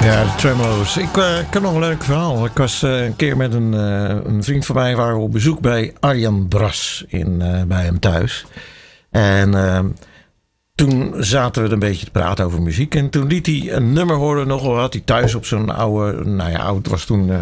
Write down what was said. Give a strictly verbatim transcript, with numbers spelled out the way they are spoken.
Ja, de Tremolo's. Ik, uh, ik heb nog een leuk verhaal. Ik was uh, een keer met een, uh, een vriend van mij... waren we op bezoek bij Arjan Bras in, uh, bij hem thuis. En uh, toen zaten we een beetje te praten over muziek. En toen liet hij een nummer horen. Nog wel had hij thuis op zo'n oude... Nou ja, oud was toen... Uh,